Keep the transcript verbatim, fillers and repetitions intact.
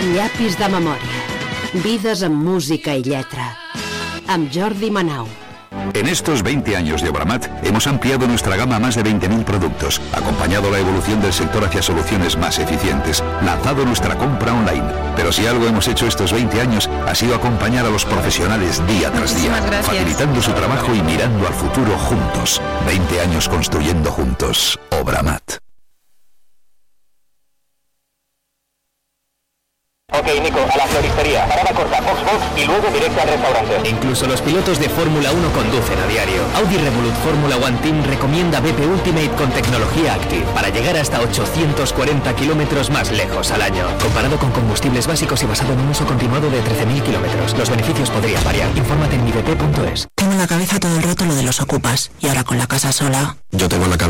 Llapis de memòria. Vides amb música y letra. Amb Jordi Manau. En estos veinte años de Obramat hemos ampliado nuestra gama a más de veinte mil productos, acompañado la evolución del sector hacia soluciones más eficientes, lanzado nuestra compra online. Pero si algo hemos hecho estos veinte años ha sido acompañar a los profesionales día tras día, facilitando su trabajo y mirando al futuro juntos. veinte años construyendo juntos. Obramat. Ok, Nico, a la floristería, parada corta, box box y luego directo al restaurante. Incluso los pilotos de Fórmula uno conducen a diario. Audi Revolut Fórmula One Team recomienda B P Ultimate con tecnología Active para llegar hasta ochocientos cuarenta kilómetros más lejos al año. Comparado con combustibles básicos y basado en un uso continuado de trece mil kilómetros. Los beneficios podrían variar. Infórmate en mi b p punto es. Tengo en la cabeza todo el rato lo de los ocupas y ahora con la casa sola. Yo tengo en la cabeza